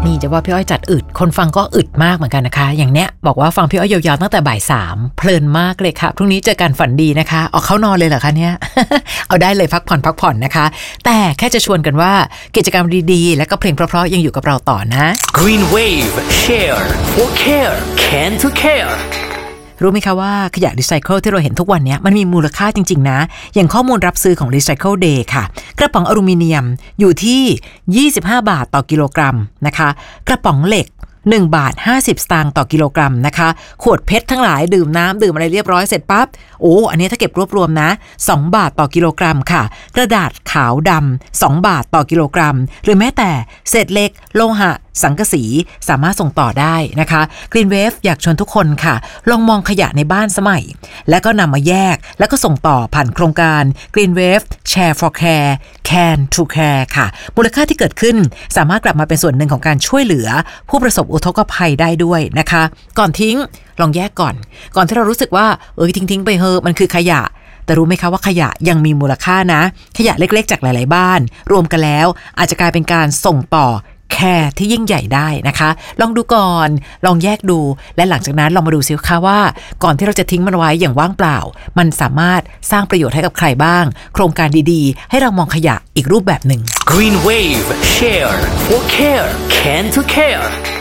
นี่จะว่าพี่อ้อยจัดอึดคนฟังก็อึดมากเหมือนกันนะคะอย่างเนี้ยบอกว่าฟังพี่อ้อยยาวๆตั้งแต่บ่าย3เพลินมากเลยค่ะพรุ่งนี้เจอกันฝันดีนะคะเอาเข้านอนเลยเหรอคะเนี่ย เอาได้เลยพักผ่อนนะคะแต่แค่จะชวนกันว่ากิจกรรมดีๆและก็เพลงเพราะๆยังอยู่กับเราต่อนะ Green Wave Share for Care Can to Care รู้ไหมคะว่าขยะรีไซเคิลที่เราเห็นทุกวันนี้มันมีมูลค่าจริงๆนะอย่างข้อมูลรับซื้อของ Recycle Day ค่ะกระป๋องอลูมิเนียมอยู่ที่25 บาทต่อกิโลกรัมนะคะกระป๋องเหล็ก1 บาท 50 สตางค์ต่อกิโลกรัมนะคะขวดเพชรทั้งหลายดื่มน้ำดื่มอะไรเรียบร้อยเสร็จปั๊บอันนี้ถ้าเก็บรวบรวมนะ2 บาทต่อกิโลกรัมค่ะกระดาษขาวดำ2 บาทต่อกิโลกรัมหรือแม้แต่เศษเหล็กโลหะสังกะสีสามารถส่งต่อได้นะคะ Green Wave อยากชวนทุกคนค่ะลองมองขยะในบ้านสมัยแล้วก็นำมาแยกแล้วก็ส่งต่อผ่านโครงการ Green Wave Share for Care Can to Care ค่ะมูลค่าที่เกิดขึ้นสามารถกลับมาเป็นส่วนหนึ่งของการช่วยเหลือผู้ประสบอุทกภัยได้ด้วยนะคะก่อนทิ้งลองแยกก่อนที่เรารู้สึกว่าทิ้งไปเถอะมันคือขยะแต่รู้ไหมคะว่าขยะยังมีมูลค่านะขยะเล็กๆจากหลายๆบ้านรวมกันแล้วอาจจะกลายเป็นการส่งต่อแคร์ที่ยิ่งใหญ่ได้นะคะลองดูก่อนลองแยกดูและหลังจากนั้นลองมาดูซิค่ะว่าก่อนที่เราจะทิ้งมันไว้อย่างว่างเปล่ามันสามารถสร้างประโยชน์ให้กับใครบ้างโครงการดีๆให้เรามองขยะอีกรูปแบบหนึ่ง Green Wave Share for Care Can to Care